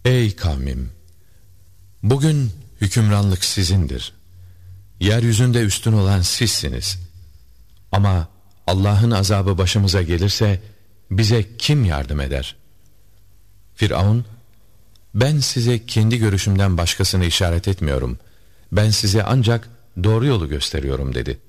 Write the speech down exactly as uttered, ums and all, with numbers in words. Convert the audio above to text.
Ey kavmim! Bugün hükümranlık sizindir. Yeryüzünde üstün olan sizsiniz. Ama Allah'ın azabı başımıza gelirse bize kim yardım eder? Firavun, ben size kendi görüşümden başkasını işaret etmiyorum. Ben size ancak doğru yolu gösteriyorum dedi.